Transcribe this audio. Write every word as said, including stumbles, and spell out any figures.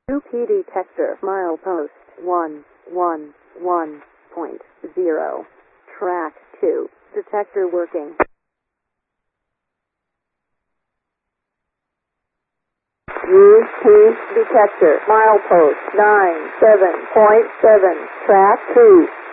U P detector milepost one one one point zero. Track two. Detector working. U P detector milepost nine seven point seven. Track two.